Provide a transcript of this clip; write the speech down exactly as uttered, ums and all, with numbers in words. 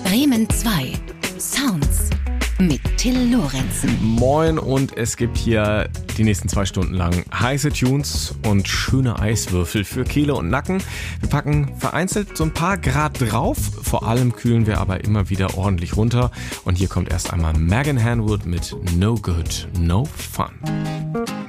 Bremen zwei. Sounds mit Till Lorenzen. Moin, und es gibt hier die nächsten zwei Stunden lang heiße Tunes und schöne Eiswürfel für Kehle und Nacken. Wir packen vereinzelt so ein paar Grad drauf, vor allem kühlen wir aber immer wieder ordentlich runter. Und hier kommt erst einmal Megan Hanwood mit No Good, No Fun.